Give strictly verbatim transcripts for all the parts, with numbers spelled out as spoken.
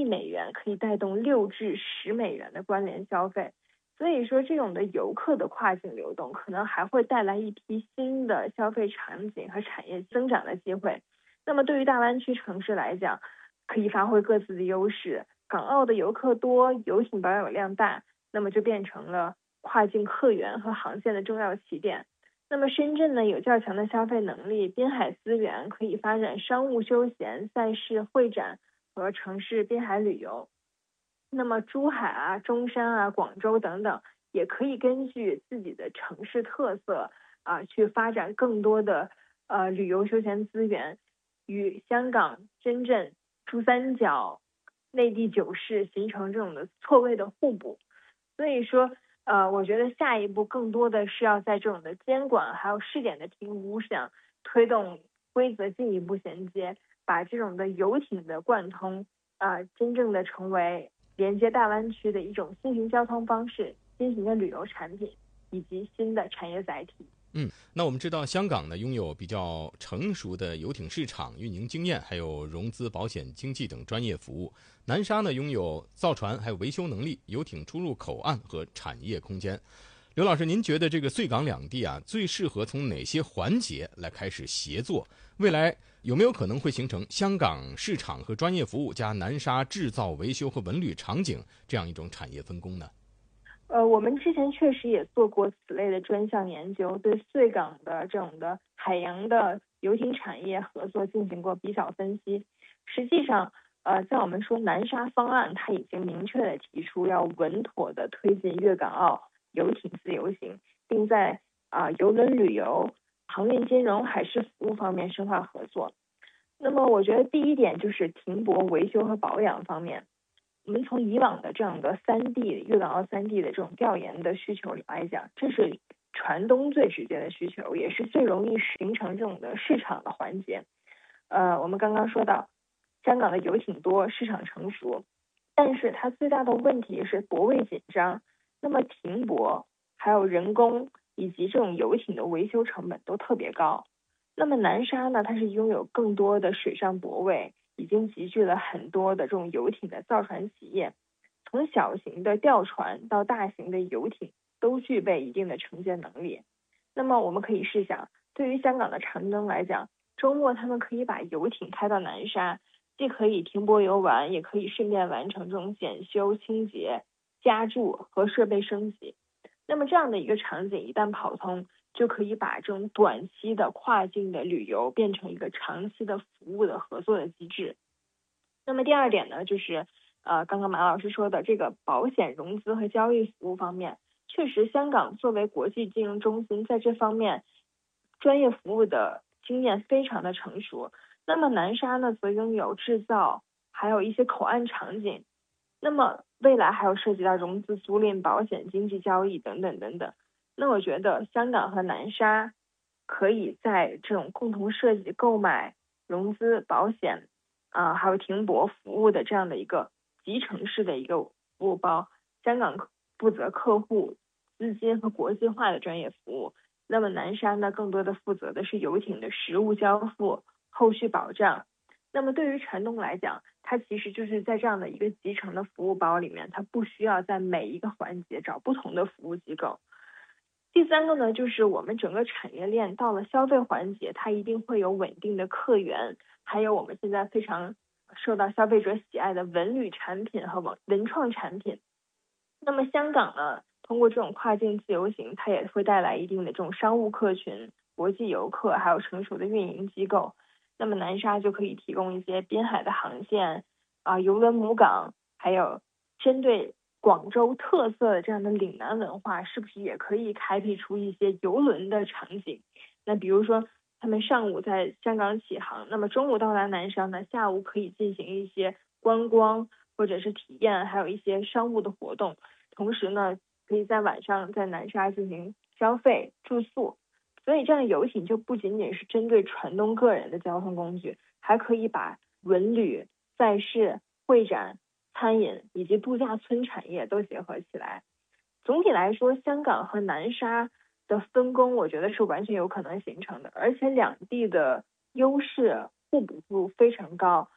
美元可以带动六至十美元的关联消费。所以说，这种的游客的跨境流动可能还会带来一批新的消费场景和产业增长的机会。那么对于大湾区城市来讲，可以发挥各自的优势。港澳的游客多，游艇保有量大，那么就变成了跨境客源和航线的重要起点。那么深圳呢，有较强的消费能力，滨海资源，可以发展商务休闲、赛事会展和城市滨海旅游。那么珠海啊、中山啊、广州等等，也可以根据自己的城市特色啊，去发展更多的呃旅游休闲资源，与香港、深圳、珠三角、内地九市形成这种的错位的互补。所以说，呃，我觉得下一步更多的是要在这种的监管还有试点的评估上，推动规则进一步衔接，把这种的游艇的贯通啊、呃，真正的成为连接大湾区的一种新型交通方式、新型的旅游产品以及新的产业载体。 嗯，那我们知道香港呢拥有比较成熟的游艇市场运营经验，还有融资、保险、经纪等专业服务。南沙呢拥有造船还有维修能力、游艇出入口岸和产业空间。刘老师，您觉得这个穗港两地啊，最适合从哪些环节来开始协作？未来有没有可能会形成香港市场和专业服务加南沙制造、维修和文旅场景这样一种产业分工呢？ 呃，我们之前确实也做过此类的专项研究，对穗港的这种的海洋的游艇产业合作进行过比较分析。实际上，呃，在我们说南沙方案，它已经明确的提出要稳妥的推进粤港澳游艇自由行，并在啊、呃、邮轮旅游、航运金融、海事服务方面深化合作。那么，我觉得第一点就是停泊、维修和保养方面。我们从以往的这样的三地粤港澳三地的这种调研的需求来讲，这是船东最直接的需求，也是最容易形成这种的市场的环节。呃，我们刚刚说到，香港的游艇多，市场成熟，但是它最大的问题是泊位紧张，那么停泊还有人工以及这种游艇的维修成本都特别高。那么南沙呢，它是拥有更多的水上泊位，已经集聚了很多的这种游艇的造船企业，从小型的吊船到大型的游艇都具备一定的承接能力。那么我们可以试想，对于香港的船东来讲，周末他们可以把游艇开到南沙，既可以停泊游玩，也可以顺便完成这种检修、清洁、加注和设备升级。那么这样的一个场景一旦跑通，就可以把这种短期的跨境的旅游变成一个长期的服务的合作的机制。那么第二点呢，就是呃，刚刚马老师说的这个保险融资和交易服务方面，确实香港作为国际金融中心，在这方面专业服务的经验非常的成熟。那么南沙呢，则拥有制造，还有一些口岸场景。那么未来还有涉及到融资、租赁、保险、经济交易等等等等。那我觉得香港和南沙可以在这种共同设计、购买、融资、保险啊、呃，还有停泊服务的这样的一个集成式的一个服务包。香港负责客户、资金和国际化的专业服务，那么南沙呢，更多的负责的是游艇的实物交付、后续保障。那么对于船东来讲，它其实就是在这样的一个集成的服务包里面，它不需要在每一个环节找不同的服务机构。第三个呢，就是我们整个产业链到了消费环节，它一定会有稳定的客源，还有我们现在非常受到消费者喜爱的文旅产品和文文创产品。那么香港呢，通过这种跨境自由行，它也会带来一定的这种商务客群、国际游客，还有成熟的运营机构。那么南沙就可以提供一些滨海的航线啊、邮轮母港，还有针对广州特色的这样的岭南文化，是不是也可以开辟出一些邮轮的场景？那比如说他们上午在香港起航，那么中午到达南沙呢，下午可以进行一些观光或者是体验，还有一些商务的活动。同时呢，可以在晚上在南沙进行消费、住宿。所以这样的游艇就不仅仅是针对船东个人的交通工具，还可以把文旅、赛事、会展、餐饮以及度假村产业都结合起来。总体来说，香港和南沙的分工，我觉得是完全有可能形成的，而且两地的优势互补度非常高。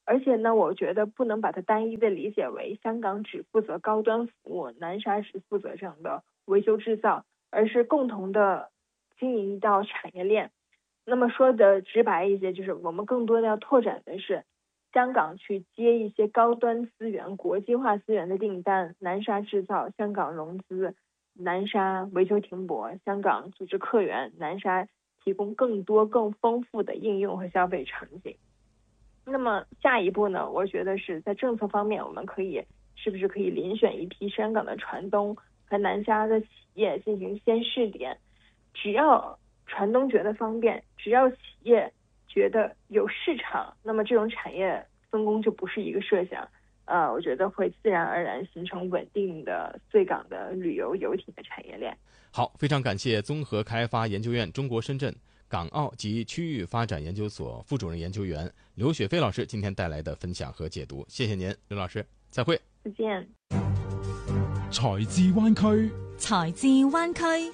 而且呢，我觉得不能把它单一的理解为香港只负责高端服务，南沙只负责这样的维修制造，而是共同的经营一道产业链。那么说的直白一些，就是我们更多的要拓展的是香港去接一些高端资源、国际化资源的订单，南沙制造，香港融资，南沙维修停泊，香港组织客源，南沙提供更多更丰富的应用和消费场景。那么下一步呢，我觉得是在政策方面，我们可以是不是可以遴选一批香港的船东和南沙的企业进行先试点，只要船东觉得方便，只要企业觉得有市场，那么这种产业分工就不是一个设想，呃，我觉得会自然而然形成稳定的穗港的旅游游艇的产业链。 好，非常感谢综合开发研究院中国深圳港澳及区域发展研究所副主任研究员刘雪飞老师今天带来的分享和解读，谢谢您，刘老师，再会。 再见。 財智灣區， 財智灣區。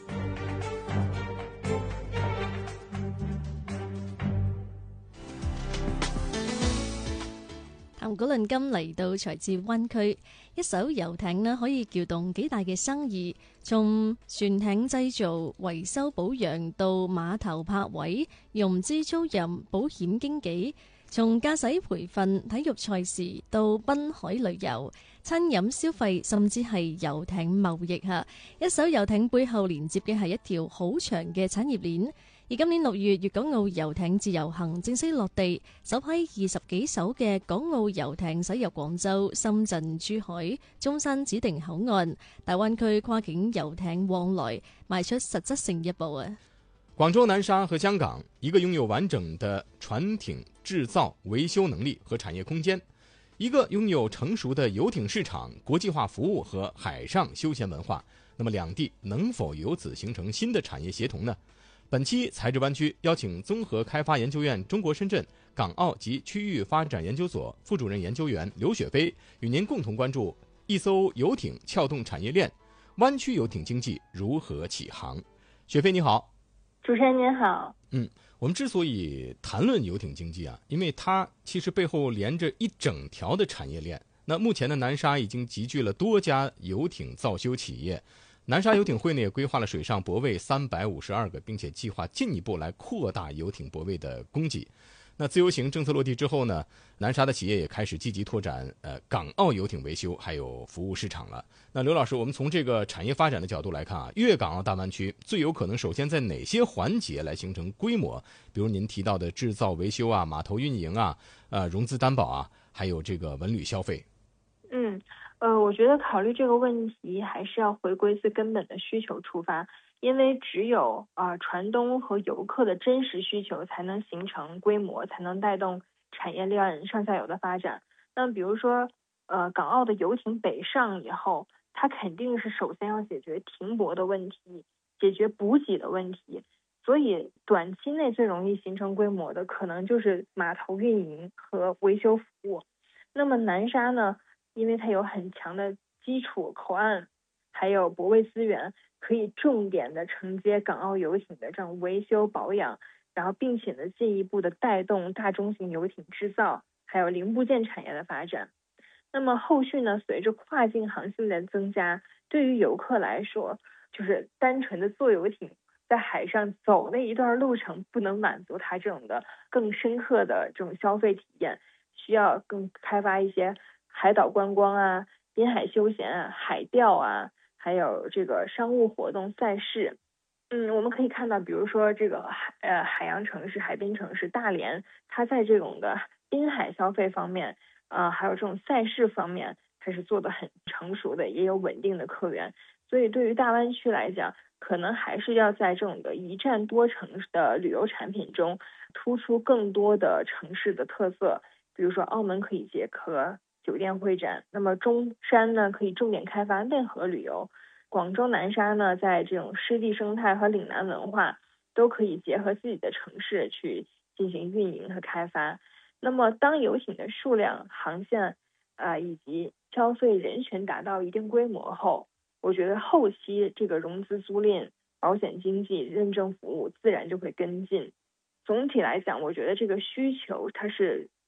談古論今嚟到財智灣區，一艘遊艇呢可以撬動幾大嘅生意，從船艇製造、維修保養到碼頭泊位、融資租賃、保險經紀，從駕駛培訓、體育賽事到濱海旅遊、餐飲消費，甚至係遊艇貿易嚇。一艘遊艇背後連接嘅係一條好長嘅產業鏈。而今年六月，粵港澳遊艇自由行正式落地，首批二十幾艘嘅港澳遊艇駛入廣州、深圳、珠海、中山指定口岸，大灣區跨境遊艇往來邁出實質性一步啊！ 廣州南沙和香港，一個擁有完整的船艇製造、維修能力和產業空間，一個擁有成熟的遊艇市場、國際化服務和海上休閒文化，那麼兩地能否由此形成新的產業協同呢？本期財智灣區邀請綜合開發研究院中國深圳港澳及區域發展研究所副主任研究員劉雪飛，與您共同關注一艘遊艇撬動產業鏈，灣區遊艇經濟如何起航。雪飛你好。 主持人您好。 嗯，我們之所以談論遊艇經濟啊，因為它其實背後連着一整條的產業鏈。那目前的南沙已經集聚了多家遊艇造修企業。南沙遊艇會呢也規劃了水上泊位三百五十二個，並且計劃進一步來擴大遊艇泊位的供給。那自由行政策落地之後呢，南沙的企業也開始積極拓展呃港澳遊艇維修還有服務市場了。那劉老師，我們從這個產業發展的角度來看啊，粵港澳大灣區最有可能首先在哪些環節來形成規模？比如您提到的製造維修啊、碼頭運營啊、呃融資擔保啊，還有這個文旅消費。 嗯。呃，我覺得考慮這個問題還是要回歸最根本的需求出發，因為只有啊、呃、船東和遊客的真實需求，才能形成規模，才能帶動產業鏈上下游的發展。那比如說，呃，港澳的遊艇北上以後，它肯定是首先要解決停泊的問題，解決補給的問題。所以短期內最容易形成規模的，可能就是碼頭運營和維修服務。那麼南沙呢？因為它有很強的基礎口岸，還有泊位資源，可以重點的承接港澳遊艇的這種維修保養，然後並且呢進一步的帶動大中型遊艇製造，還有零部件產業的發展。那麼後續呢，隨着跨境航線的增加，對於遊客來說，就是單純的坐遊艇在海上走那一段路程，不能滿足它這種的更深刻的這種消費體驗，需要更開發一些海島觀光啊、濱海休閒啊、海釣啊，還有這個商務活動賽事。嗯，我們可以看到，比如說這個海呃海洋城市、海濱城市大連，它在這種的濱海消費方面，啊、呃，還有這種賽事方面，它是做得很成熟的，也有穩定的客源。所以對於大灣區來講，可能還是要在這種的一站多城的旅遊產品中，突出更多的城市的特色。比如說澳門可以結合酒店會展，那麼中山呢可以重點開發內河旅遊，廣州南沙呢在這種濕地生態和嶺南文化都可以結合自己的城市去進行運營和開發。那麼當遊艇的數量、航線啊、呃、以及消費人群達到一定規模後，我覺得後期這個融資租賃、保險經紀、認證服務自然就會跟進。總體來講，我覺得這個需求它是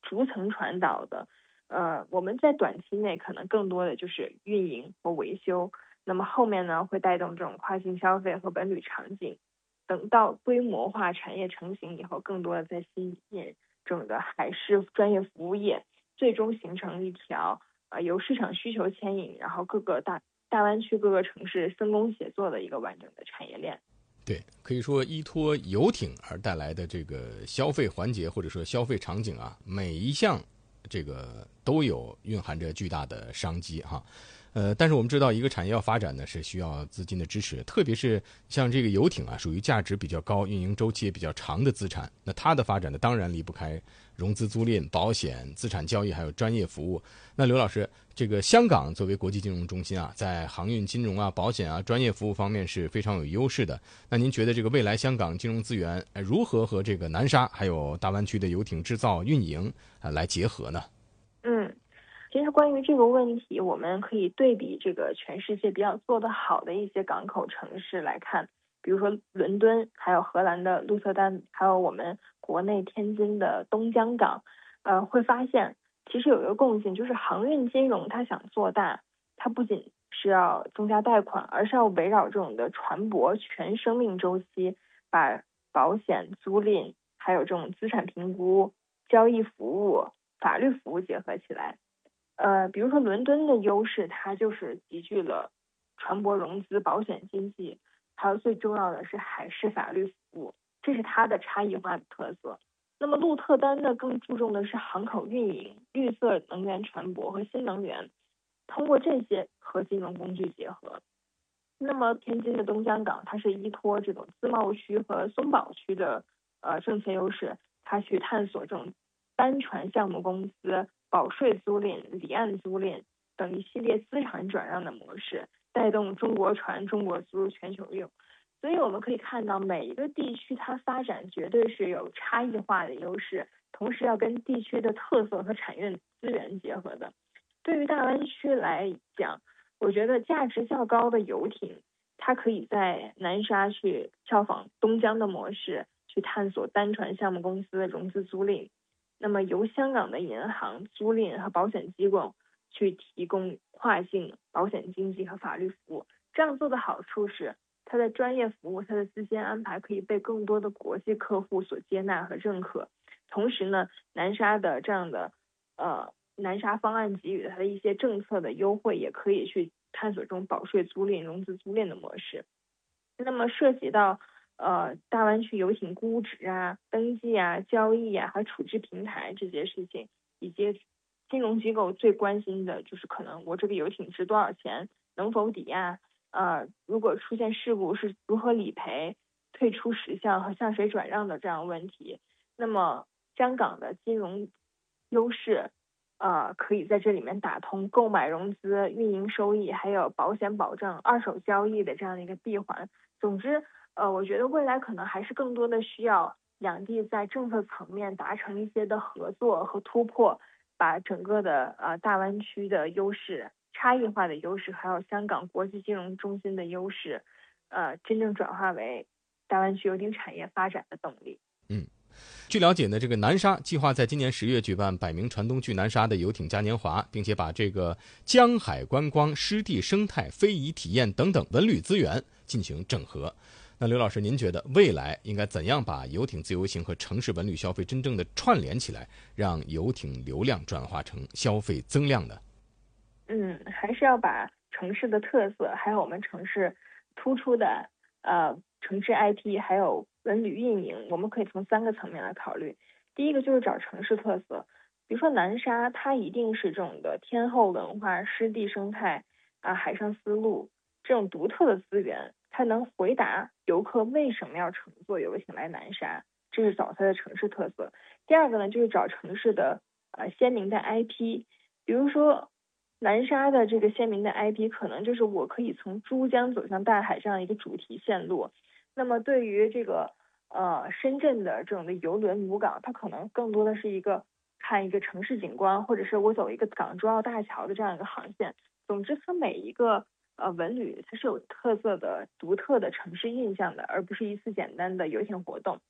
逐层传导的。呃，我们在短期内可能更多的就是运营和维修，那么后面呢会带动这种跨境消费和文旅场景。等到规模化产业成型以后，更多的在吸引这种的海事专业服务业，最终形成一条呃由市场需求牵引，然后各个大大湾区各个城市分工协作的一个完整的产业链。 对，可以说依托游艇而带来的这个消费环节或者说消费场景啊，每一项这个都有蕴含着巨大的商机哈。呃，但是我们知道，一个产业要发展呢，是需要资金的支持，特别是像这个游艇啊，属于价值比较高、运营周期也比较长的资产。那它的发展呢，当然离不开融资租赁、保险、资产交易，还有专业服务。那刘老师，这个香港作为国际金融中心啊，在航运金融啊、保险啊、专业服务方面是非常有优势的。那您觉得这个未来香港金融资源如何和这个南沙还有大湾区的游艇制造、运营啊来结合呢？ 嗯。其实关于这个问题，我们可以对比这个全世界比较做得好的一些港口城市来看，比如说伦敦，还有荷兰的鹿特丹，还有我们国内天津的东江港，呃，会发现其实有一个共性，就是航运金融它想做大，它不仅是要增加贷款，而是要围绕这种的船舶全生命周期，把保险、租赁，还有这种资产评估、交易服务、法律服务结合起来。呃，比如说伦敦的优势，它就是集聚了船舶融资、保险经济，还有最重要的是海事法律服务，这是它的差异化的特色。那么鹿特丹呢，更注重的是航口运营、绿色能源船舶和新能源，通过这些和金融工具结合。那么天津的东江港，它是依托这种自贸区和松宝区的呃政策优势，它去探索这种单船项目公司、保税租赁、离岸租赁等一系列资产转让的模式，带动中国船、中国租全球用。所以我们可以看到，每一个地区它发展绝对是有差异化的优势，同时要跟地区的特色和产业资源结合的。对于大湾区来讲，我觉得价值较高的游艇，它可以在南沙去效仿东江的模式，去探索单船项目公司的融资租赁。那么由香港的银行、租赁和保险机构去提供跨境保险经纪和法律服务。这样做的好处是，它的专业服务、它的资金安排可以被更多的国际客户所接纳和认可。同时呢，南沙的这样的呃南沙方案给予它的一些政策的优惠，也可以去探索这种保税租赁、融资租赁的模式。那么涉及到呃大湾区游艇估值啊、登记啊、交易啊和处置平台这些事情，以及金融机构最关心的就是可能我这个游艇值多少钱，能否抵押，呃，如果出现事故是如何理赔、退出时效和向谁转让的这样问题。那么香港的金融优势呃，可以在这里面打通购买融资、运营收益，还有保险保证、二手交易的这样的一个闭环。总之，呃，我觉得未来可能还是更多的需要两地在政策层面达成一些的合作和突破，把整个的呃大湾区的优势、差异化的优势，还有香港国际金融中心的优势，呃，真正转化为大湾区游艇产业发展的动力。 嗯。据了解呢，这个南沙计划在今年十月举办百名船东去南沙的游艇嘉年华，并且把这个江海观光、湿地生态、非遗体验等等文旅资源进行整合。那刘老师，您觉得未来应该怎样把游艇自由行和城市文旅消费真正的串联起来，让游艇流量转化成消费增量呢？ 嗯，还是要把城市的特色，还有我们城市突出的呃城市 I P， 还有文旅运营，我们可以从三个层面来考虑。第一个就是找城市特色，比如说南沙，它一定是这种的天后文化、湿地生态啊、海上丝路这种独特的资源，它能回答游客为什么要乘坐游艇来南沙，这是找它的城市特色。第二个呢，就是找城市的呃鲜明的 I P， 比如说南沙的这个鲜明的 I P 可能就是我可以从珠江走向大海这样一个主题线路。那么对于这个呃深圳的这种的邮轮母港，它可能更多的是一个看一个城市景观，或者是我走一个港珠澳大桥的这样一个航线。总之它每一个呃文旅它是有特色的、独特的城市印象的，而不是一次简单的游艇活动。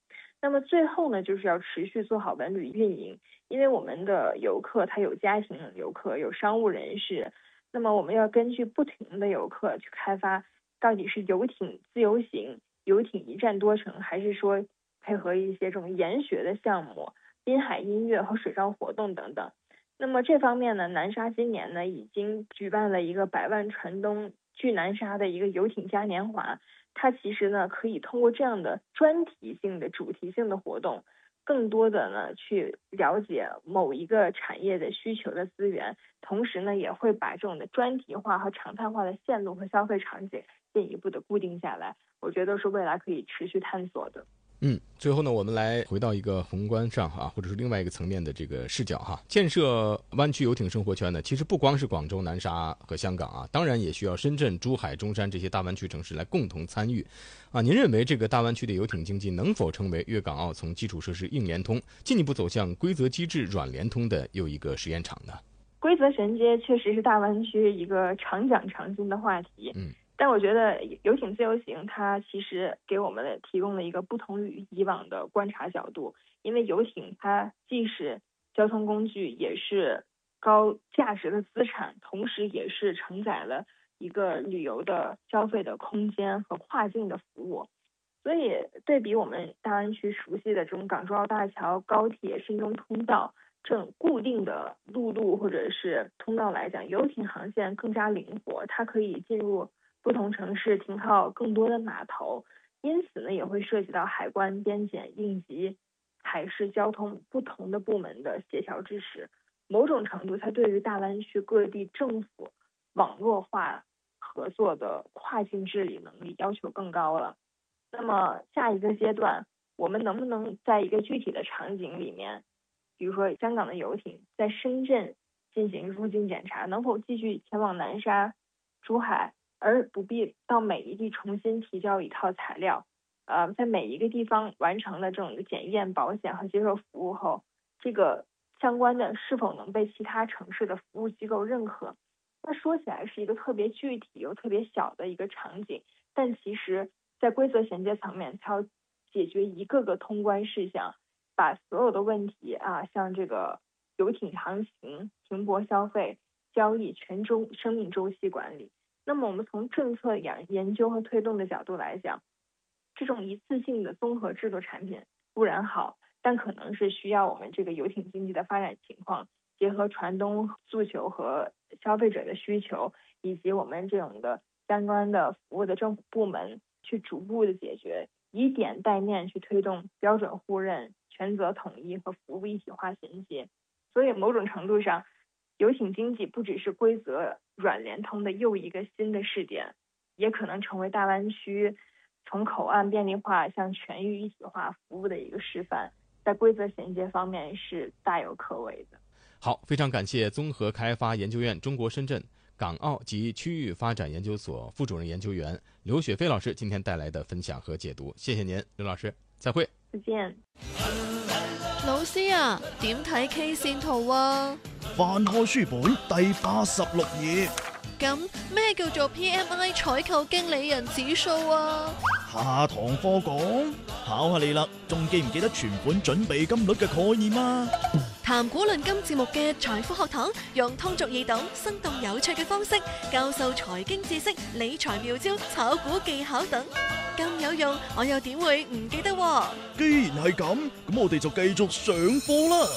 那么最后呢，就是要持续做好文旅运营，因为我们的游客他有家庭游客，有商务人士，那么我们要根据不同的游客去开发，到底是游艇自由行、游艇一站多城，还是说配合一些这种研学的项目、滨海音乐和水上活动等等。那么这方面呢，南沙今年呢已经举办了一个百万船东聚南沙的一个游艇嘉年华，它其实呢可以通过这样的专题性的、主题性的活动，更多的呢去了解某一个产业的需求的资源，同时呢也会把这种的专题化和常态化的线路和消费场景进一步的固定下来，我觉得是未来可以持续探索的。 嗯，最后呢，我们来回到一个宏观上哈，或者是另外一个层面的这个视角哈。建设湾区游艇生活圈呢，其实不光是广州、南沙和香港啊，当然也需要深圳、珠海、中山这些大湾区城市来共同参与啊。您认为这个大湾区的游艇经济能否成为粤港澳从基础设施硬联通进一步走向规则机制软联通的又一个实验场呢？ 规则衔接确实是大湾区一个常讲常新的话题。嗯。但我觉得游艇自由行它其实给我们提供了一个不同于以往的观察角度，因为游艇它既是交通工具，也是高价值的资产，同时也是承载了一个旅游的消费的空间和跨境的服务。所以对比我们大湾区熟悉的这种港珠澳大桥、高铁、深中通道这种固定的陆路或者是通道来讲，游艇航线更加灵活，它可以进入不同城市停靠更多的码头，因此呢，也会涉及到海关、边检、应急、海事交通不同的部门的协调支持。某种程度，它对于大湾区各地政府网络化合作的跨境治理能力要求更高了。那么下一个阶段，我们能不能在一个具体的场景里面，比如说香港的游艇在深圳进行入境检查，能否继续前往南沙、珠海，而不必到每一地重新提交一套材料，呃，在每一个地方完成了这种检验、保险和接受服务后，这个相关的是否能被其他城市的服务机构认可？那说起来是一个特别具体又特别小的一个场景，但其实在规则衔接层面，它要解决一个个通关事项，把所有的问题啊，像这个游艇航行、停泊消费、交易全周生命周期管理。那么我们从政策研研究和推动的角度来讲，这种一次性的综合制度产品固然好，但可能是需要我们这个游艇经济的发展情况，结合船东诉求和消费者的需求，以及我们这种的相关的服务的政府部门去逐步的解决，以点带面去推动标准互认、权责统一和服务一体化衔接。所以某种程度上，游艇经济不只是规则软联通的又一个新的试点，也可能成为大湾区从口岸便利化向全域一体化服务的一个示范，在规则衔接方面是大有可为的。 好，非常感谢综合开发研究院中国深圳港澳及区域發展研究所副主任研究員劉雪飛老師今天帶來的分享和解讀，謝謝您，劉老師，再會。 再見。 老師啊，點睇 K 線圖啊？ 翻開書本第八十六頁。 咁咩叫做 P M I 採購經理人指數啊？ 下堂課講，考下你啦，仲記唔記得存款準備金率嘅概念啊？ 談股論金節目嘅財富學堂，用通俗易懂、生動有趣嘅方式教授財經知識、理財妙招、炒股技巧等，咁有用，我又點會唔記得喎？ 既然係咁，咁我哋就繼續上課啦。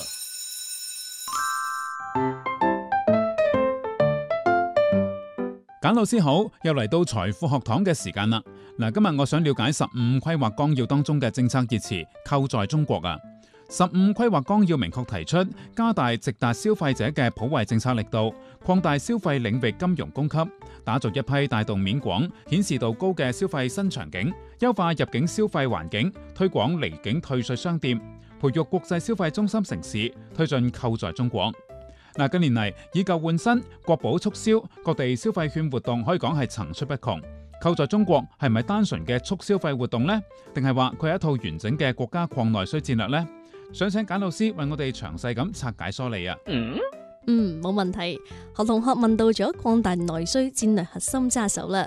簡老師好，又嚟到財富學堂嘅時間啦。嗱，今日我想了解十五規劃綱要當中嘅政策熱詞扣在中國啊。十五規劃綱要明確提出，加大直達消費者嘅普惠政策力度，擴大消費領域金融供給，打造一批帶動面廣、顯示度高嘅消費新場景，優化入境消費環境，推廣離境退稅商店，培育國際消費中心城市，推進扣在中國。嗱，近年嚟以舊換新、國保促銷，各地消費券活動可以講係層出不窮。扣在中國係咪單純嘅促消費活動呢？定係話佢係一套完整嘅國家擴內需戰略呢？想請簡老師為我哋詳細咁拆解梳理啊！ 嗯，冇問題。何同學問到咗擴大內需戰略核心揸手啦。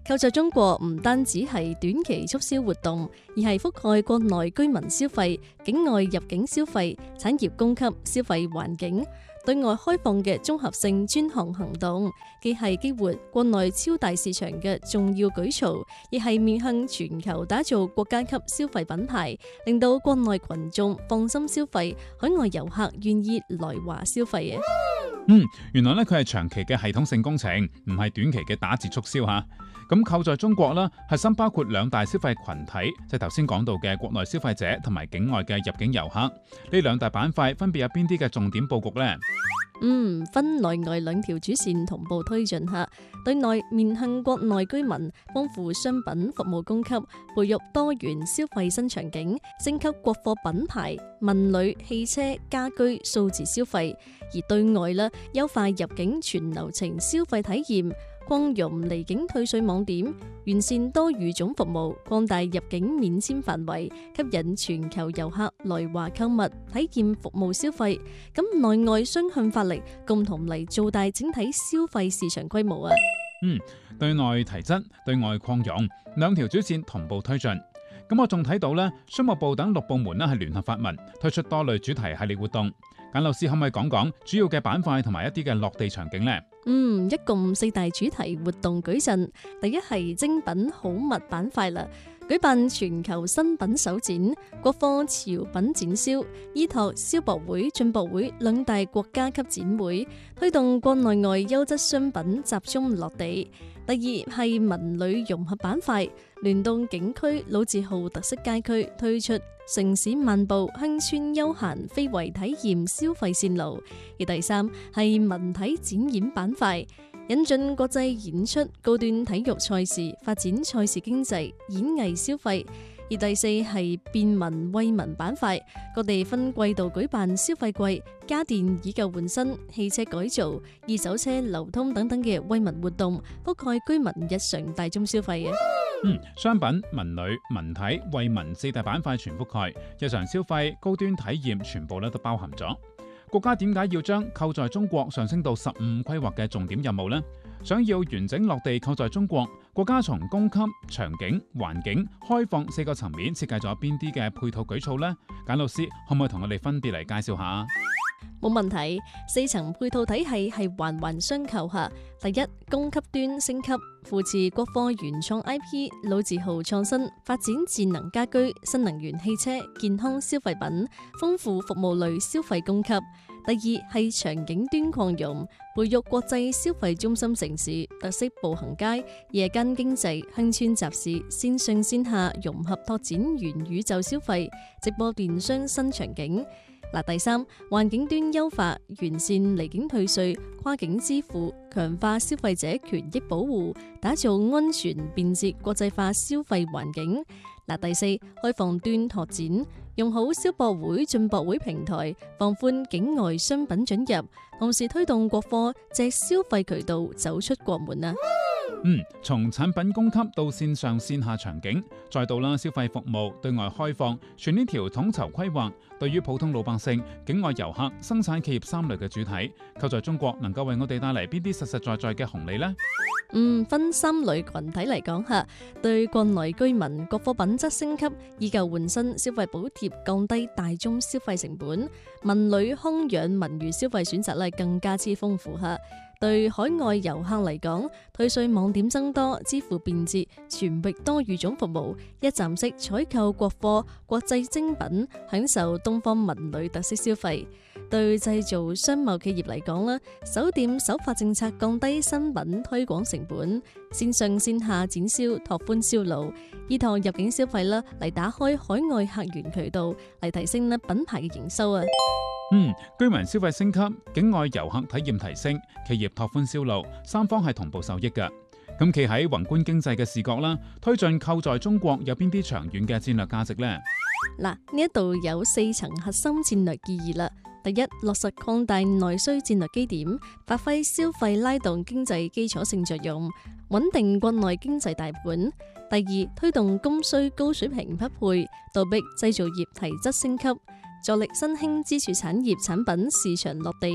購在中國唔單止係短期促銷活動，而係覆蓋國內居民消費、境外入境消費、產業供給、消費環境、對外開放嘅綜合性專項行動，既係激活國內超大市場嘅重要舉措，亦係面向全球打造國家級消費品牌，令到國內群眾放心消費，海外遊客願意來華消費嘅。 嗯，原來咧佢係長期嘅系統性工程，唔係短期嘅打折促銷吓。咁購在中國啦，核心包括兩大消費群體，即係頭先講到嘅國內消費者同埋境外嘅入境遊客。呢兩大板塊分別有邊啲嘅重點佈局呢？ 嗯，分內外兩條主線同步推進下，對內面向國內居民，豐富商品服務供給，培育多元消費新場景，升級國貨品牌、文旅、汽車、家居、數字消費；而對外呢，優化入境全流程消費體驗，擴容離境退稅網點，完善多語種服務，擴大入境免簽範圍，吸引全球遊客來華購物、體驗服務消費。咁內外雙向發力，共同嚟做大整體消費市場規模啊！ 嗯，對內提質，對外擴容，兩條主線同步推進。咁我仲睇到呢，商務部等六部門呢係聯合發文，推出多類主題系列活動。簡老師可唔可以講講主要嘅板塊同埋一啲嘅落地場景呢？ 嗯，一共四大主題活動舉陣。第一係精品好物板塊啦，舉辦全球新品首展、國貨潮品展銷，依託消博會、進博會兩大國家級展會，推動國內外優質商品集中落地。第二係文旅融合板塊，聯動景區、老字號特色街區，推出城市漫步、鄉村休閒非遺體驗消費線路。而第三係文體展演板塊，引進國際演出、高端體育賽事，發展賽事經濟、演藝消費。而第四係便民惠民板塊，各地分季度舉辦消費季、家電以舊換新、汽車改造、二手車流通等等嘅惠民活動，覆蓋居民日常大宗消費嘅。 嗯，商品、文旅、文體、惠民四大板塊全覆蓋，日常消費、高端體驗全部咧都包含咗。國家點解要將購在中國上升到十五規劃嘅重點任務呢？想要完整落地購在中國，國家從供給、場景、環境、開放四個層面設計咗邊啲嘅配套舉措呢？簡老師可唔可以同我哋分別嚟介紹下？ 冇問題，四層配套體系係環環相扣下。第一，供給端升級，扶持國貨原創 I P、老字號創新，發展智能家居、新能源汽車、健康消費品，豐富服務類消費供給。第二係場景端擴容，培育國際消費中心城市、特色步行街、夜間經濟、鄉村集市、線上線下融合拓展元宇宙消費、直播電商新場景。嗱，第三，環境端優化，完善離境退稅、跨境支付，強化消費者權益保護，打造安全便捷國際化消費環境。嗱，第四，開放端拓展，用好消博會、進博會平台，放寬境外商品准入，同時推動國貨借消費渠道走出國門啊！ 嗯，從產品供給到線上線下場景，再到啦消費服務對外開放，全呢條統籌規劃，對於普通老百姓、境外遊客、生產企業三類嘅主體，購在中國能夠為我哋帶嚟邊啲實實在在嘅紅利呢？ 嗯，分三類群體嚟講下，對國內居民國貨品質升級，以舊換新，消費補貼降低大宗消費成本，文旅康養文娛消費選擇咧更加之豐富下。對海外遊客嚟講，退稅網點增多，支付便捷，全域多語種服務，一站式採購國貨、國際精品，享受東方文旅特色消費。對製造商貿企業嚟講啦，首店首發政策降低新品推廣成本，線上線下展銷拓寬銷路，依託入境消費啦嚟打開海外客源渠道，嚟提升咧品牌嘅營收啊！ 嗯，居民消費升級，境外遊客體驗提升，企業拓寬銷路，三方係同步受益嘅。咁企喺宏觀經濟嘅視角啦，推進購在中國有邊啲長遠嘅戰略價值呢？ 嗱，呢一度有四層核心戰略意義啦。第一，落實擴大內需戰略基點，發揮消費拉動經濟基礎性作用，穩定國內經濟大盤。第二，推動供需高水平匹配，倒逼製造業提質升級，助力新興支柱產業產品市場落地。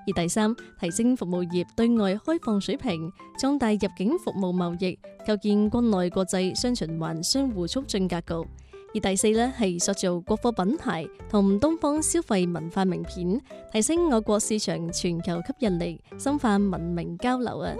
而第三，提升服務業對外開放水平，壯大入境服務貿易，構建國內國際雙循環相互促進格局。而第四呢，係塑造國貨品牌同東方消費文化名片，提升我國市場全球吸引力，深化文明交流啊！